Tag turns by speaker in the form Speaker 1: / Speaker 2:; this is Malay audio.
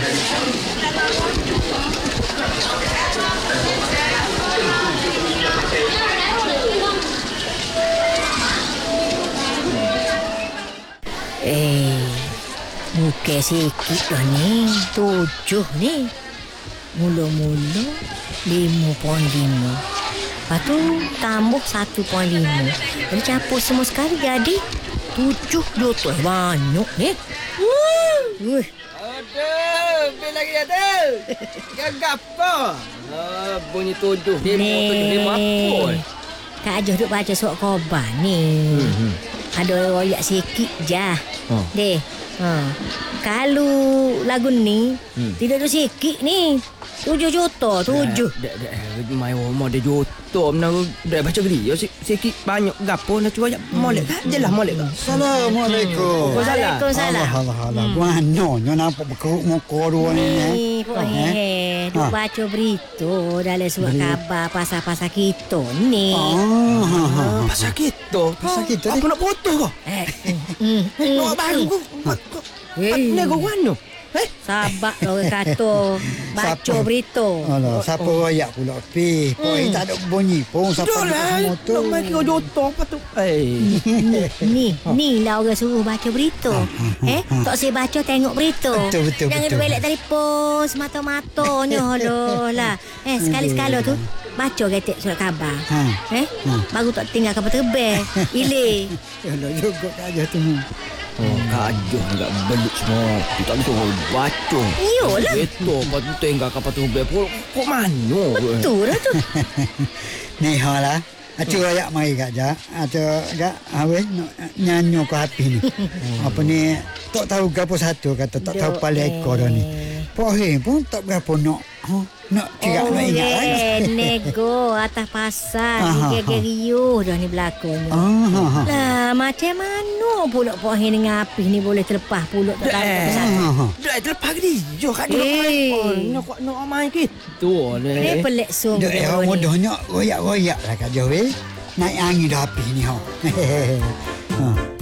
Speaker 1: Muka sikit dah ni. 7 ni. Mula-mula 5.5. Lepas tu tambah 1.5. Jadi campur semua sekali jadi 7 juta. Banyak ni.
Speaker 2: Aduh, bil lagi ada. Gagap apa? Bunyi 7, 5, 7, 5 apa?
Speaker 1: Kak Ajuh duk baca surat khabar ni. Ada royak sikit je. Deh. Kalau lagu ni tidak ada sikit ni. 7 juta, 7.
Speaker 2: Mai rumah dia juta menang dah baca geri. Sikit banyak gapo nak cuba molek jelah molek.
Speaker 3: Assalamualaikum.
Speaker 1: Waalaikumsalam.
Speaker 3: Allah. Mana nampak berkeruk muka dua ni.
Speaker 1: Duk baca berita dalam surat khabar pasal-pasal kita ni.
Speaker 2: Pasal kita. Apa nak potong kau? Nak baru kau. Nego wano.
Speaker 1: Sabar orang kata baca berita.
Speaker 3: Alah, siapa royak pula pi? Poi tak ada bunyi pun siapa semua tu.
Speaker 2: Nak mai kau joto apa tu?
Speaker 1: Ni lah orang suruh baca berita. Tak saya baca tengok berita.
Speaker 3: Betul.
Speaker 1: Jangan belak telefon semata-matanya lah. Sekali-sekala tu baca ketik surat khabar. Baru tak tinggal kapal terbang. Ile.
Speaker 3: Yalah juga aja tu.
Speaker 2: Kajuh agak belut semua. Tu tak betul baca.
Speaker 1: Iyalah.
Speaker 2: Itu patut tinggal kapal terbang. Kok mana?
Speaker 1: Betul lah tu.
Speaker 3: Ni halah. Acu royak mari kak ja. Acu gak awes nyanyo ke api ni. Apa ni tak tahu gapo satu kata tak tahu paling ekor dah ni. Pohe pun tak berapa nak. Nak kira nak ingat lagi.
Speaker 1: Nego atas pasal Gegerio dah ni berlakunya. Lah macam mana pula Pohe dengan api ni boleh terlepas pula tak tahu satu.
Speaker 2: Dah terlepas ke dia kat dia. Nak main gitu ni.
Speaker 1: Ni pelik sungguh.
Speaker 3: Dah mudahnya royak-royak lah kak Jowe. Naik angin dah api ni ha.